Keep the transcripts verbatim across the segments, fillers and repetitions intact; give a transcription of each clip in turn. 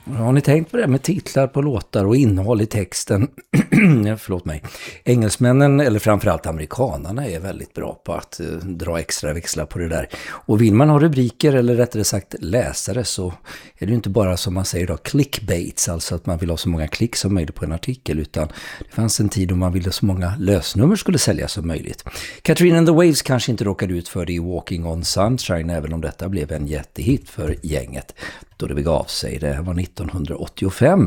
Har ni tänkt på det med titlar på låtar och innehåll i texten? Förlåt mig. Engelsmännen, eller framförallt amerikanerna, är väldigt bra på att uh, dra extra växlar på det där. Och vill man ha rubriker, eller rättare sagt läsare, så är det ju inte bara som man säger då clickbaits, alltså att man vill ha så många klick som möjligt på en artikel, utan det fanns en tid då man ville så många lösnummer skulle säljas som möjligt. Katrina and the Waves kanske inte råkade ut för det i Walking on Sunshine, även om detta blev en jättehit för gänget då det begav sig. Det var nittonhundraåttiofem.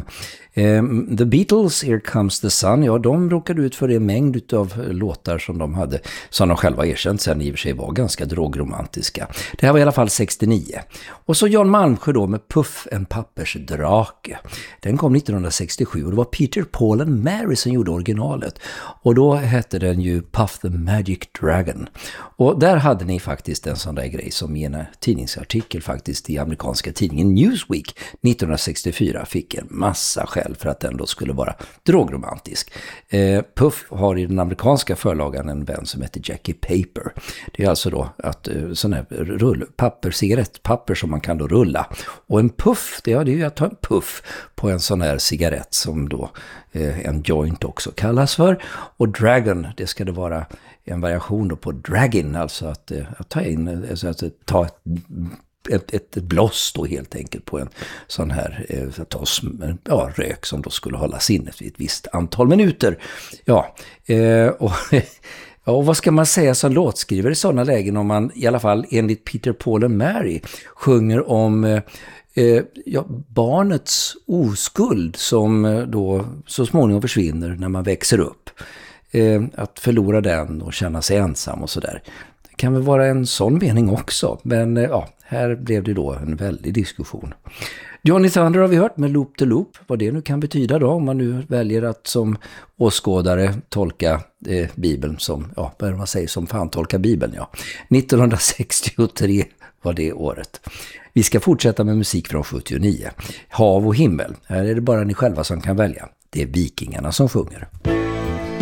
Um, The Beatles, Here Comes the Sun, ja, de råkade ut för en mängd av låtar som de hade, som de själva erkänt sen i och för sig var ganska drogromantiska. Det här var i alla fall sextionio. Och så Jan Malmsjö då med Puff, en pappersdrake. Den kom nittonhundrasextiosju och det var Peter, Paul and Mary som gjorde originalet. Och då hette den ju Puff the Magic Dragon. Och där hade ni faktiskt en sån där grej som i en tidningsartikel faktiskt i amerikanska tidningen Newsweek nittonhundrasextiofyra fick en massa skäl för att den då skulle vara drogromantisk. Eh, Puff har i den amerikanska förlagan en vän som heter Jackie Paper. Det är alltså då att eh, sån här rull, papper, cigarettpapper som man kan då rulla. Och en puff, det är ju att ta en puff på en sån här cigarett som då eh, en joint också kallas för. Och dragon, det ska det vara en variation då på dragging, alltså att, eh, att ta in, alltså att ta ett Ett, ett bloss då helt enkelt på en sån här eh, tas, ja, rök som då skulle hållas inne i ett visst antal minuter. Ja, eh, och, ja, och vad ska man säga som låtskrivare i sådana lägen om man i alla fall enligt Peter, Paul and Mary sjunger om eh, eh, ja, barnets oskuld som eh, då så småningom försvinner när man växer upp. Eh, att förlora den och känna sig ensam och sådär. Det kan väl vara en sån mening också, men eh, ja, här blev det då en väldig diskussion. Johnny Thunder har vi hört med Loop to Loop. Vad det nu kan betyda då, om man nu väljer att som åskådare tolka eh, Bibeln som, ja, vad är det man säger, som fan tolka Bibeln, ja. nittonhundrasextiotre var det året. Vi ska fortsätta med musik från sjuttionio. Hav och himmel. Här är det bara ni själva som kan välja. Det är Vikingarna som sjunger.